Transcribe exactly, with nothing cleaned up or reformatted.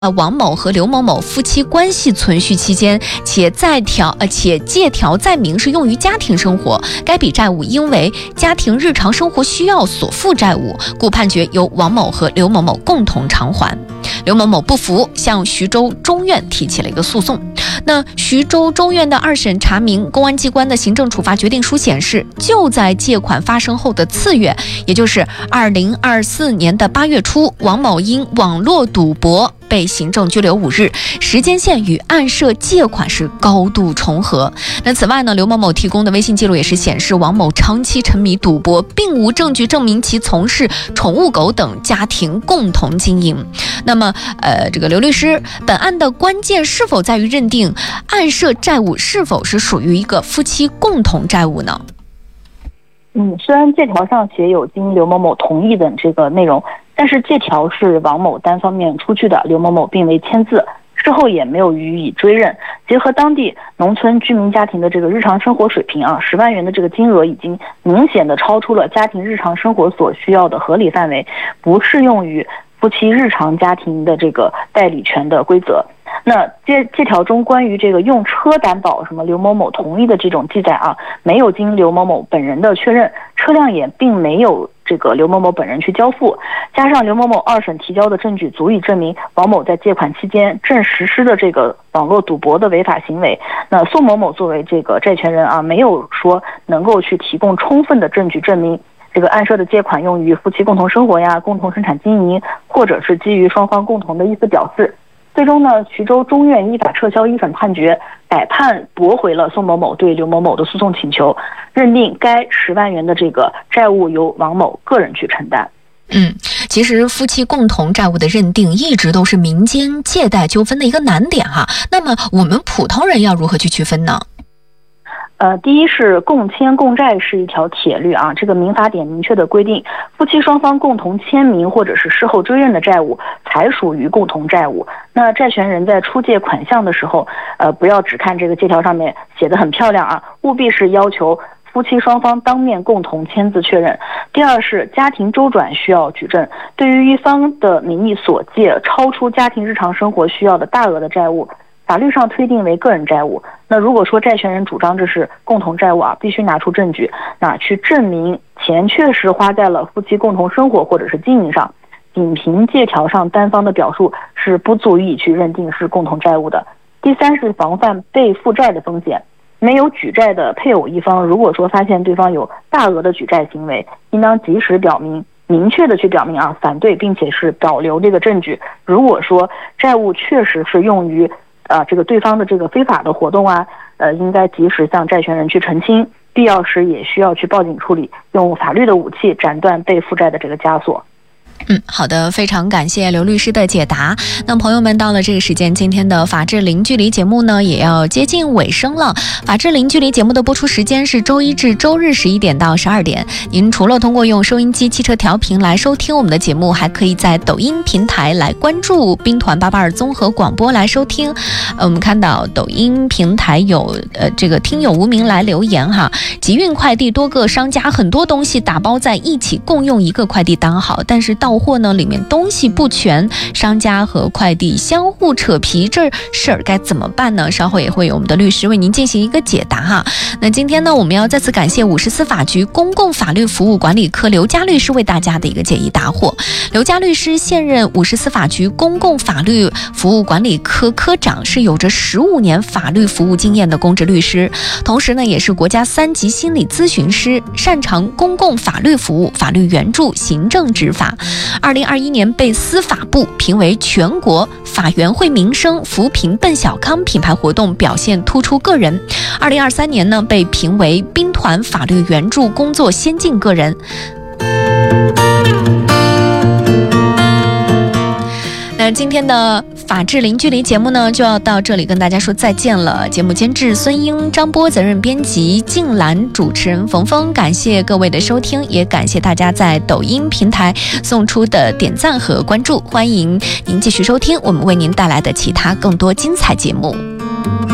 呃，王某和刘某某夫妻关系存续期间，且在条呃且借条载明是用于家庭生活，该笔债务因为家庭日常生活需要所负债务，故判决由王某和刘某某共同偿还。刘某某不服，向徐州中院提起了一个诉讼。那徐州中院的二审查明，公安机关的行政处罚决定书显示，就在借款发生后的次月，也就是二零二四年的八月初，王某因网络赌博被行政拘留五日，时间线与案涉借款是高度重合。那此外呢，刘某某提供的微信记录也是显示，王某长期沉迷赌博，并无证据证明其从事宠物狗等家庭共同经营。那么，呃，这个刘律师，本案的关键是否在于认定案涉债务是否是属于一个夫妻共同债务呢？ 嗯，虽然借条上写有经刘某某同意等这个内容，但是借条是王某单方面出具的，刘某某并未签字，事后也没有予以追认。结合当地农村居民家庭的这个日常生活水平啊，十万元的这个金额已经明显的超出了家庭日常生活所需要的合理范围，不适用于夫妻日常家庭的这个代理权的规则。那借借条中关于这个用车担保什么刘某某同意的这种记载啊，没有经刘某某本人的确认，车辆也并没有这个刘某某本人去交付，加上刘某某二审提交的证据足以证明王某在借款期间正实施的这个网络赌博的违法行为。那宋某某作为这个债权人啊，没有说能够去提供充分的证据证明这个案涉的借款用于夫妻共同生活呀、共同生产经营，或者是基于双方共同的意思表示。最终呢，徐州中院依法撤销一审判决，改判驳回了宋某某对刘某某的诉讼请求，认定该十万元的这个债务由王某个人去承担。 嗯，其实夫妻共同债务的认定一直都是民间借贷纠纷的一个难点哈。那么我们普通人要如何去区分呢？ 呃，第一是共签共债是一条铁律啊，这个民法典明确的规定，夫妻双方共同签名或者是事后追认的债务才属于共同债务。那债权人在出借款项的时候，呃，不要只看这个借条上面写的很漂亮啊，务必是要求夫妻双方当面共同签字确认。第二是家庭周转需要举证，对于一方的名义所借超出家庭日常生活需要的大额的债务，法律上推定为个人债务。那如果说债权人主张这是共同债务啊，必须拿出证据，那去证明钱确实花在了夫妻共同生活或者是经营上，仅凭借条上单方的表述是不足以去认定是共同债务的。第三是防范被负债的风险，没有举债的配偶一方，如果说发现对方有大额的举债行为，应当及时表明明确的去表明啊反对，并且是保留这个证据。如果说债务确实是用于啊，这个对方的这个非法的活动啊，呃，应该及时向债权人去澄清，必要时也需要去报警处理，用法律的武器斩断被负债的这个枷锁。 嗯，好的，非常感谢刘律师的解答。那朋友们，到了这个时间，今天的法治零距离节目呢也要接近尾声了。法治零距离节目的播出时间是周一至周日十一点到十二点。您除了通过用收音机汽车调频来收听我们的节目，还可以在抖音平台来关注兵团八八二综合广播来收听。呃，我们看到抖音平台有呃这个听友无名来留言哈，集运快递多个商家很多东西打包在一起共用一个快递单好，但是到货呢里面东西不全，商家和快递相互扯皮，这事儿该怎么办呢？稍后也会有我们的律师为您进行一个解答哈。那今天呢，我们要再次感谢五十司法局公共法律服务管理科刘佳律师为大家的一个解疑答惑。刘佳律师现任五十司法局公共法律服务管理科科长，是有着十五年法律服务经验的公职律师，同时呢也是国家三级心理咨询师，擅长公共法律服务、法律援助、行政执法。二零二一年被司法部评为全国法援会民生扶贫奔小康品牌活动表现突出个人。二零二三年呢被评为兵团法律援助工作先进个人。那今天的法治零距离节目呢就要到这里跟大家说再见了。节目监制孙英、张波，责任编辑静兰，主持人冯峰。感谢各位的收听，也感谢大家在抖音平台送出的点赞和关注。欢迎您继续收听我们为您带来的其他更多精彩节目。